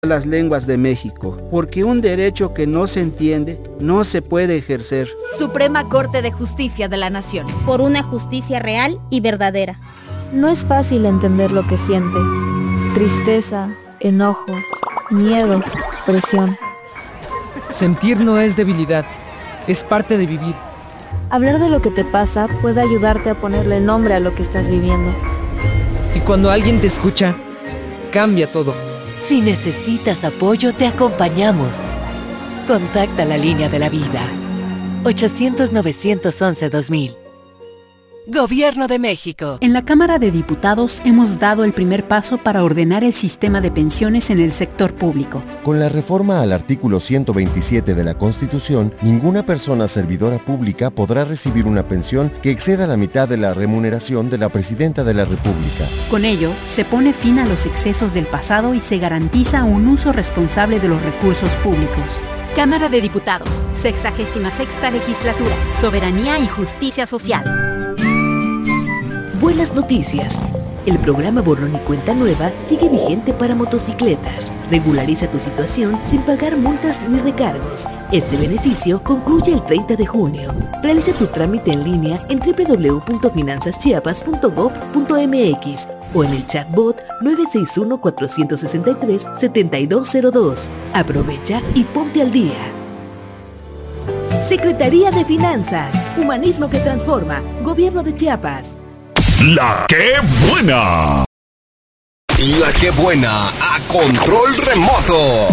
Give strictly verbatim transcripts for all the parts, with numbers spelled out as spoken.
las lenguas de México, porque un derecho que no se entiende no se puede ejercer. Suprema Corte de Justicia de la Nación. Por una justicia real y verdadera. No es fácil entender lo que sientes. Tristeza, enojo, miedo, presión. Sentir no es debilidad, es parte de vivir. Hablar de lo que te pasa puede ayudarte a ponerle nombre a lo que estás viviendo. Y cuando alguien te escucha, cambia todo. Si necesitas apoyo, te acompañamos. Contacta la línea de la vida. ochocientos, novecientos once, dos mil. Gobierno de México. En la Cámara de Diputados hemos dado el primer paso para ordenar el sistema de pensiones en el sector público. Con la reforma al artículo ciento veintisiete de la Constitución, ninguna persona servidora pública podrá recibir una pensión que exceda la mitad de la remuneración de la Presidenta de la República. Con ello, se pone fin a los excesos del pasado y se garantiza un uso responsable de los recursos públicos. Cámara de Diputados, sexagésima sexta legislatura, Soberanía y Justicia Social. Buenas noticias. El programa Borrón y Cuenta Nueva sigue vigente para motocicletas. Regulariza tu situación sin pagar multas ni recargos. Este beneficio concluye el treinta de junio. Realiza tu trámite en línea en doble u doble u doble u punto finanzas chiapas punto gob punto eme equis o en el chatbot nueve seis uno, cuatro seis tres, siete dos cero dos. Aprovecha y ponte al día. Secretaría de Finanzas. Humanismo que transforma. Gobierno de Chiapas. La que buena. La que buena a control remoto.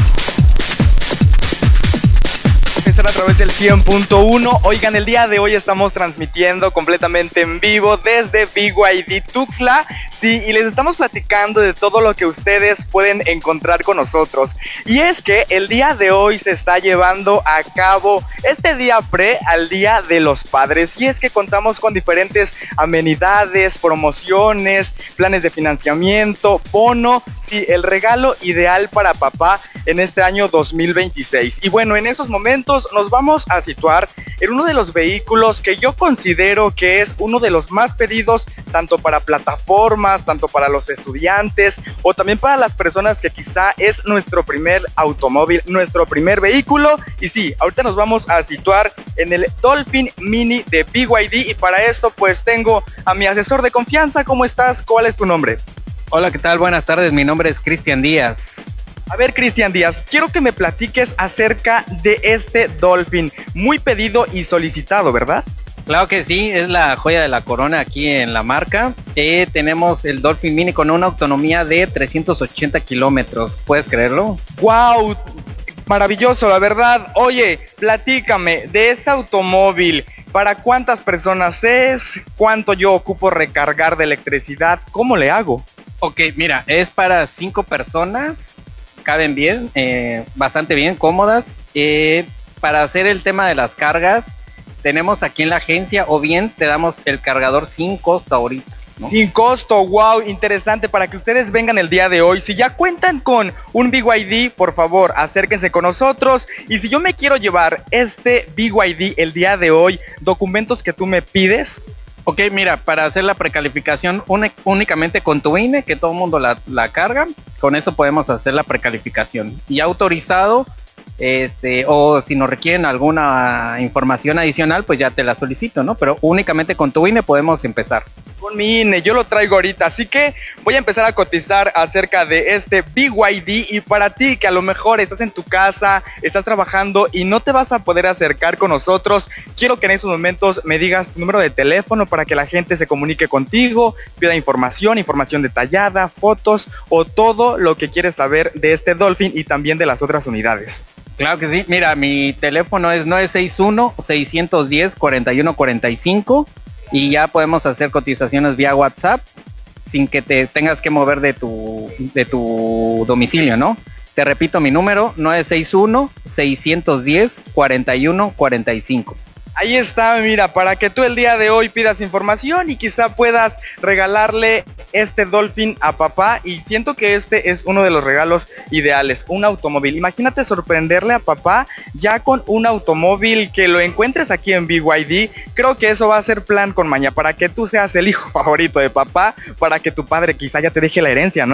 A través del cien punto uno. Oigan, el día de hoy estamos transmitiendo completamente en vivo desde B Y D Tuxtla. Sí, y les estamos platicando de todo lo que ustedes pueden encontrar con nosotros. Y es que el día de hoy se está llevando a cabo este día pre al Día de los Padres. Y es que contamos con diferentes amenidades, promociones, planes de financiamiento, bono. Sí, el regalo ideal para papá en este año dos mil veintiséis. Y bueno, en estos momentos nos vamos a situar en uno de los vehículos que yo considero que es uno de los más pedidos, tanto para plataformas, tanto para los estudiantes o también para las personas que quizá es nuestro primer automóvil, nuestro primer vehículo. Y sí, ahorita nos vamos a situar en el Dolphin Mini de B Y D y para esto pues tengo a mi asesor de confianza. ¿Cómo estás? ¿Cuál es tu nombre? Hola, ¿qué tal? Buenas tardes, mi nombre es Cristian Díaz. A ver, Cristian Díaz, quiero que me platiques acerca de este Dolphin, muy pedido y solicitado, ¿verdad? Claro que sí, es la joya de la corona aquí en la marca. Eh, tenemos el Dolphin Mini con una autonomía de trescientos ochenta kilómetros, ¿puedes creerlo? ¡Wow! Maravilloso, la verdad. Oye, platícame de este automóvil. ¿Para cuántas personas es? ¿Cuánto yo ocupo recargar de electricidad? ¿Cómo le hago? Ok, mira, es para cinco personas. Caben bien, eh, bastante bien, cómodas. Eh, para hacer el tema de las cargas, tenemos aquí en la agencia o bien te damos el cargador sin costo ahorita, ¿no? Sin costo, wow, interesante, para que ustedes vengan el día de hoy. Si ya cuentan con un B Y D, por favor, acérquense con nosotros. Y si yo me quiero llevar este B Y D el día de hoy, documentos que tú me pides. Ok, mira, para hacer la precalificación únicamente con tu I N E, que todo el mundo la, la carga, con eso podemos hacer la precalificación. Y autorizado, este, o si nos requieren alguna información adicional, pues ya te la solicito, ¿no? Pero únicamente con tu I N E podemos empezar. Con mi I N E, yo lo traigo ahorita, así que voy a empezar a cotizar acerca de este B Y D. Y para ti que a lo mejor estás en tu casa, estás trabajando y no te vas a poder acercar con nosotros, quiero que en esos momentos me digas tu número de teléfono para que la gente se comunique contigo, pida información, información detallada, fotos o todo lo que quieres saber de este Dolphin y también de las otras unidades. Claro que sí, mira, mi teléfono es nueve seis uno, seis uno cero, cuatro uno cuatro cinco. Y ya podemos hacer cotizaciones vía WhatsApp sin que te tengas que mover de tu de tu domicilio, ¿no? Te repito mi número, nueve seis uno, seis uno cero, cuatro uno cuatro cinco. Ahí está, mira, para que tú el día de hoy pidas información y quizá puedas regalarle este Dolphin a papá. Y siento que este es uno de los regalos ideales, un automóvil. Imagínate sorprenderle a papá ya con un automóvil, que lo encuentres aquí en B Y D. Creo que eso va a ser plan con maña, para que tú seas el hijo favorito de papá, para que tu padre quizá ya te deje la herencia, ¿no?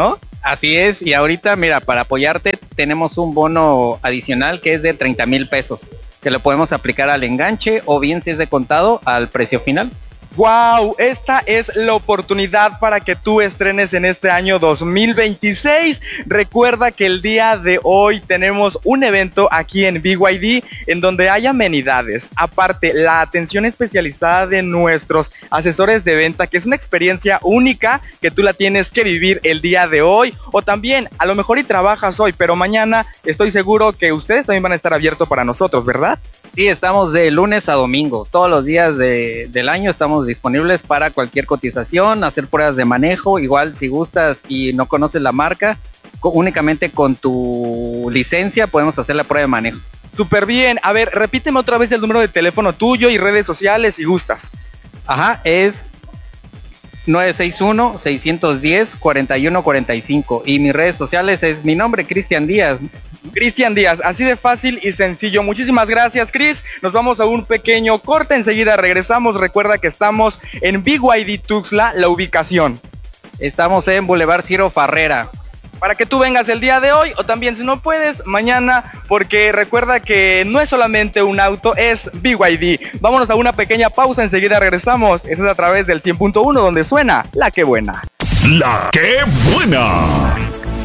Así es, y ahorita, mira, para apoyarte tenemos un bono adicional que es de treinta mil pesos, que lo podemos aplicar al enganche o bien si es de contado al precio final. ¡Wow! Esta es la oportunidad para que tú estrenes en este año dos mil veintiséis. Recuerda que el día de hoy tenemos un evento aquí en B Y D en donde hay amenidades. Aparte, la atención especializada de nuestros asesores de venta, que es una experiencia única que tú la tienes que vivir el día de hoy. O también, a lo mejor y trabajas hoy, pero mañana estoy seguro que ustedes también van a estar abiertos para nosotros, ¿verdad? Sí, estamos de lunes a domingo. Todos los días de, del año estamos disponibles para cualquier cotización, hacer pruebas de manejo. Igual si gustas y no conoces la marca, únicamente con tu licencia podemos hacer la prueba de manejo. Súper bien. A ver, repíteme otra vez el número de teléfono tuyo y redes sociales si gustas. Ajá, es nueve seis uno, seis uno cero, cuatro uno cuatro cinco y mis redes sociales es mi nombre, Cristian Díaz. Cristian Díaz, así de fácil y sencillo. Muchísimas gracias, Chris. Nos vamos a un pequeño corte, enseguida regresamos. Recuerda que estamos en B Y D Tuxtla, la ubicación. Estamos en Boulevard Ciro Farrera. Para que tú vengas el día de hoy o también si no puedes, mañana, porque recuerda que no es solamente un auto, es B Y D. Vámonos a una pequeña pausa, enseguida regresamos. Esto es a través del cien punto uno donde suena La Que Buena. La Que Buena.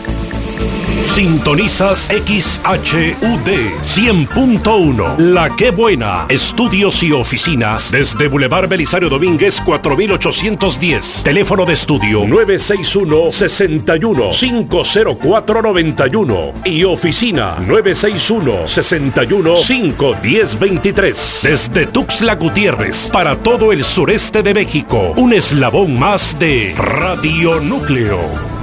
Sintonizas X H U D cien punto uno. La Que Buena. Estudios y oficinas desde Boulevard Belisario Domínguez cuatro mil ochocientos diez. Teléfono de estudio nueve seis uno, seis uno, cinco cero cuatro nueve uno y oficina nueve seis uno, seis uno, cinco uno cero dos tres. Desde Tuxtla Gutiérrez para todo el sureste de México. Un eslabón más de Radio Núcleo.